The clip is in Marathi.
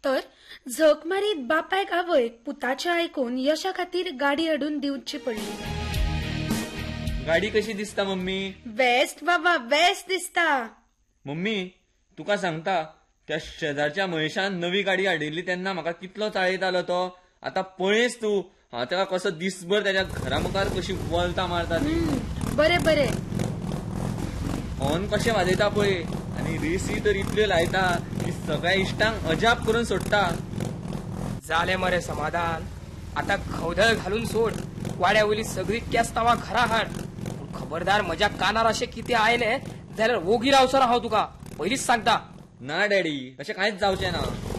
तर झक मारीत बापायक आवयक पुताचे आयकून यशा खातीर गाडी हाडून दिवची पडली. गाडी कशी दिसता मम्मी? बेस्ट बाबा, बेस्ट दिसता. मम्मी तुका सांगता, त्या शेजारच्या महेशान नवी गाडी हाडिल्ली तेन्ना म्हाका कितलो चाळयतालो तो. आता पळयस तू, हांव तेका कसो दिसभर त्याच्या घरा मुखार कशी वलता मारता ती. बरे बरे. हॉर्न कशे वाजयता पळय, आणि रेसी तर इतल्यो लायता की सगळ्या इश्टांक अजाप करून सोडटा. झाले मरे समाधान. आता खवदळ घालून सोड. वाड्या वयली सगळी केस्तावां घरा हाड. पूण खबरदार म्हज्या कानार अशें कितें आयलें जाल्यार वोगी रावसर हांव तुका, पयलींच सांगता. ना डॅडी, तशें कांयच जावचें ना.